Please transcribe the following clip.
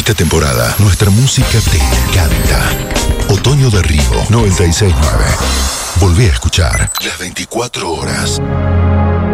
Esta temporada, nuestra música te encanta. Otoño de Río 96.9. Volví a escuchar las 24 horas.